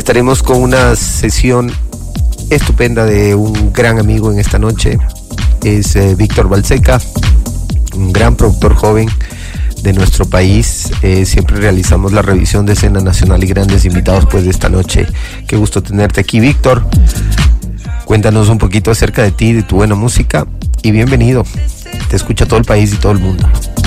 estaremos con una sesión estupenda de un gran amigo en esta noche. Es Víctor Balseca, un gran productor joven de nuestro país. Siempre realizamos la revisión de escena nacional y grandes invitados pues de esta noche. Qué gusto tenerte aquí, Víctor. Cuéntanos un poquito acerca de ti, de tu buena música, y bienvenido. Te escucha todo el país y todo el mundo.